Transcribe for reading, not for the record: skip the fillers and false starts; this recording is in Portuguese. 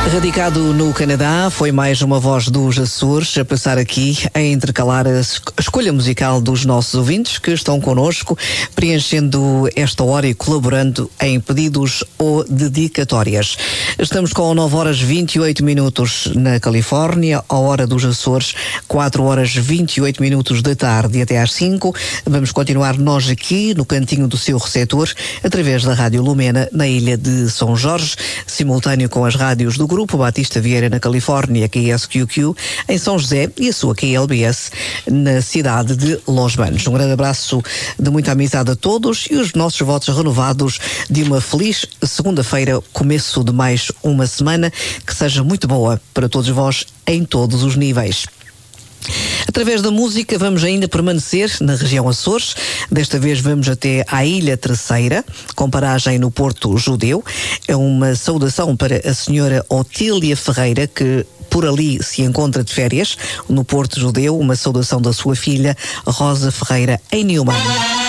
Radicado no Canadá, foi mais uma voz dos Açores a passar aqui a intercalar a escolha musical dos nossos ouvintes que estão connosco, preenchendo esta hora e colaborando em pedidos ou dedicatórias. Estamos com 9 horas 28 minutos na Califórnia, a hora dos Açores, 4 horas 28 minutos da tarde e até às 5. Vamos continuar nós aqui no cantinho do seu receptor, através da Rádio Lumena, na ilha de São Jorge, simultâneo com as rádios do Grupo Batista Vieira na Califórnia, KSQQ, em São José, e a sua KLBS na cidade de Los Banos. Um grande abraço de muita amizade a todos e os nossos votos renovados de uma feliz segunda-feira, começo de mais uma semana que seja muito boa para todos vós em todos os níveis. Através da música vamos ainda permanecer na região Açores. Desta vez vamos até à Ilha Terceira, com paragem no Porto Judeu. É uma saudação para a senhora Otília Ferreira, que por ali se encontra de férias, no Porto Judeu. Uma saudação da sua filha Rosa Ferreira, em Newman.